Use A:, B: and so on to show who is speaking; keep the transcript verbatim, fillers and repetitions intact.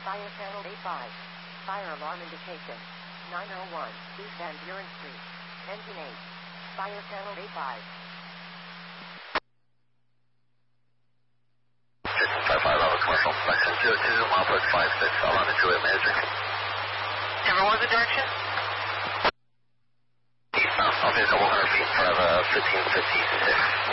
A: Fire channel A five. Fire alarm indication. nine oh one, East Van Buren Street. Engine eight. Fire channel A five.
B: five five Alpha Commercial. Section zero two, one point five six, alarm and two-way manager.
C: Everyone's the direction?
B: Eastbound, I'll be a couple hundred feet in front of uh, fifteen fifty-six.